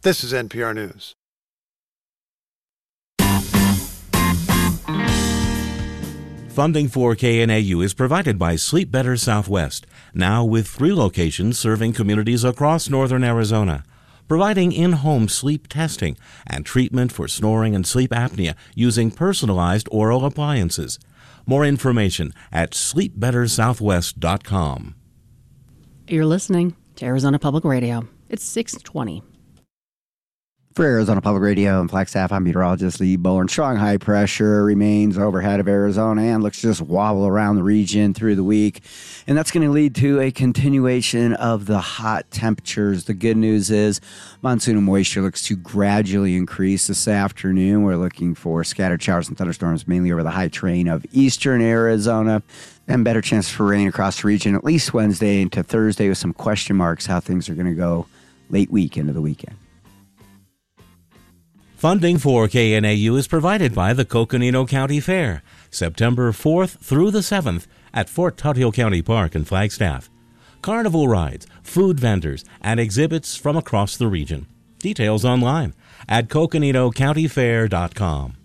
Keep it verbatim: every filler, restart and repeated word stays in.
This is N P R News. Funding for K N A U is provided by Sleep Better Southwest, now with three locations serving communities across northern Arizona, providing in-home sleep testing and treatment for snoring and sleep apnea using personalized oral appliances. More information at sleep better southwest dot com. You're listening to Arizona Public Radio. It's six twenty. For Arizona Public Radio and Flagstaff, I'm meteorologist Lee Bowen. Strong high pressure remains overhead of Arizona and looks to just wobble around the region through the week. And that's going to lead to a continuation of the hot temperatures. The good news is monsoon moisture looks to gradually increase this afternoon. We're looking for scattered showers and thunderstorms, mainly over the high terrain of eastern Arizona. And better chances for rain across the region, at least Wednesday into Thursday, with some question marks how things are going to go late week into the weekend. Funding for K N A U is provided by the Coconino County Fair, September fourth through the seventh at Fort Tuthill County Park in Flagstaff. Carnival rides, food vendors, and exhibits from across the region. Details online at coconino county fair dot com.